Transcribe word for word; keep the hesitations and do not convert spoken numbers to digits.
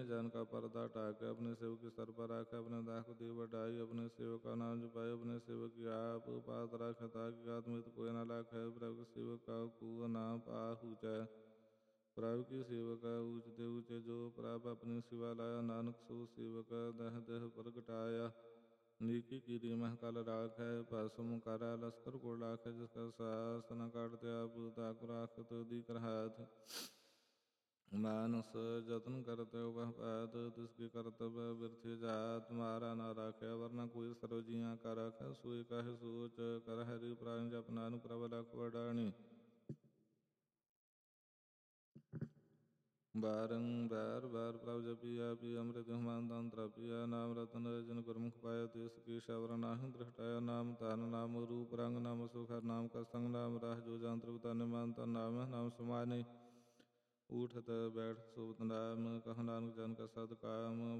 जन का पर्दा टाके अपने सेवक की सर पर राखे अपने दाह को दी बढ़ाई अपने सेवक का नाम जपाए अपने सेवक की आप पात राखे ताकि आत्मित कोई न लाखे प्रभु सेवक का कुआ नाम पाहु जाए प्रभु की सेवक ऊंचते ऊंचे जो प्रभ अपनी सिवा लाया नानक सो सेवक दह दह प्रगटाया नीकी कीरी महकाल राख है पसम करा लश्कर को लाख है जिसका सास न काटते आप ताक राख तो दी कर हाथ मानस जतन करते वह पात तिसके कर्तव्य व्यर्थ जात मारा न राखे वरना कोई सर्वजिया का रखे सोई कहे सोच कर हरि प्राण जपना अनुप्रबल वडाणी बारंबार बार प्रभु जपिया पी अमृत हुमान तंत्र पिया नाम रतन जन गुरमुख पाया देश की शवर नाहि दृष्टाया नाम तान नाम रूप रंग नाम सुखर नाम का संग नाम राह जो जंत्र तन मान तन नाम नाम समाने उठत बैठ सुबत नाम कह नानक जन का सद काम